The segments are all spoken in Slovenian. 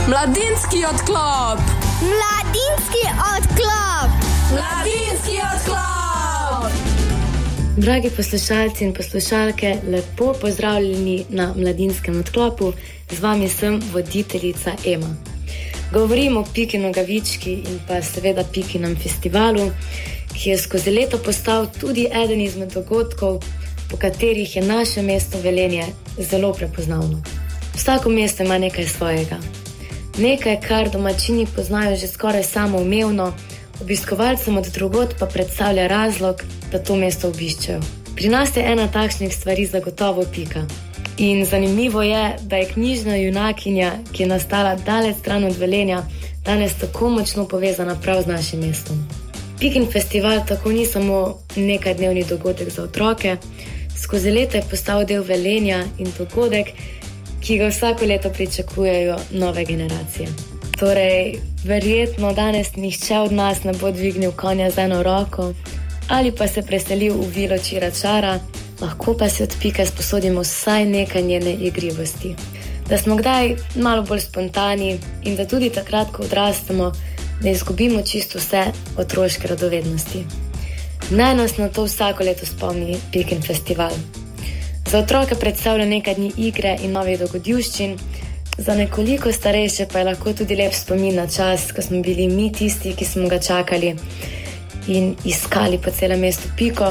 Mladinski odklop. Mladinski odklop. Mladinski odklop. Dragi poslušalci in poslušalke, lepo pozdravljeni na Mladinskem odklopu. Z vami sem voditeljica Ema. Govorim o Piki Nogavički in pa seveda Pikinem festivalu, ki je skozi leto postal tudi eden izmed dogodkov, po katerih je naše mesto Velenje zelo prepoznavno. Vsako mesto ima nekaj svojega. Nekaj, kar domačini poznajo že skoraj samoumevno, obiskovalcem od drugod pa predstavlja razlog, da to mesto obiščejo. Pri nas je ena takšnih stvari zagotovo Pika. In zanimivo je, da je knjižna junakinja, ki je nastala daleč stran od Velenja, danes tako močno povezana prav z našim mestom. Pikin festival tako ni samo nekajdnevni dogodek za otroke, skozi leta je postal del Velenja in dogodek, ki ga vsako leto pričakujejo nove generacije. Torej, verjetno danes nihče od nas ne bo dvignil konja z eno roko ali pa se preselil v vilo Čiračara, lahko pa si od Pike sposodimo vsaj nekaj njene igrivosti. Da smo kdaj malo bolj spontani in da tudi takrat, ko odrastemo, ne izgubimo čisto vse otroške radovednosti. Naj nas na to vsako leto spomni Pikin festival. Za otroke predstavlja nekaj dni igre in novih dogodivščin, za nekoliko starejše pa je lahko tudi lep spomin na čas, ko smo bili mi tisti, ki smo ga čakali in iskali po celem mestu Piko.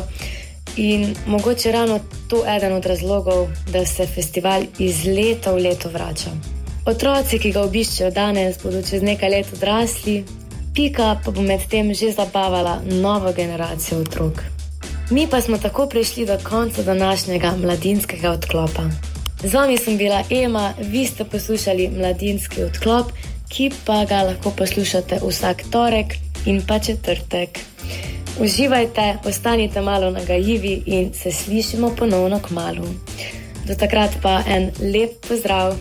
In mogoče ravno to eden od razlogov, da se festival iz leta v leto vrača. Otroci, ki ga obiščejo danes, bodo čez nekaj let odrasli, Pika pa bo med tem že zabavala novo generacijo otrok. Mi pa smo tako prišli do konca današnjega mladinskega odklopa. Z vami sem bila Ema, vi ste poslušali Mladinski odklop, ki pa ga lahko poslušate vsak torek in pa četrtek. Uživajte, ostanite malo nagajivi in se slišimo ponovno kmalu. Do takrat pa en lep pozdrav.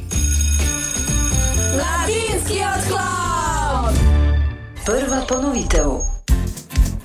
Mladinski odklop. Prva ponovitev.